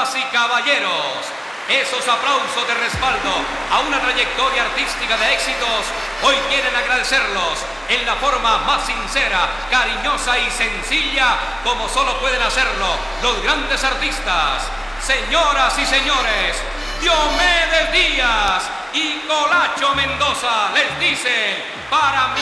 Damas y caballeros, esos aplausos de respaldo a una trayectoria artística de éxitos, hoy quieren agradecerlos en la forma más sincera, cariñosa y sencilla como solo pueden hacerlo los grandes artistas. Señoras y señores, Diomedes Díaz y Colacho Mendoza les dicen para mí.